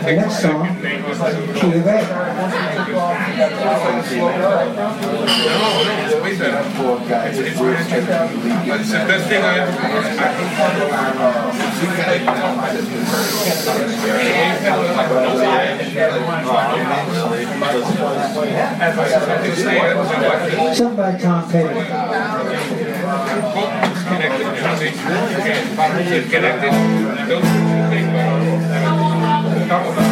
The next song, Key of A. No, it's way better. It's the best thing I ever Sung by Tom Petty. Connected. Don't think about it.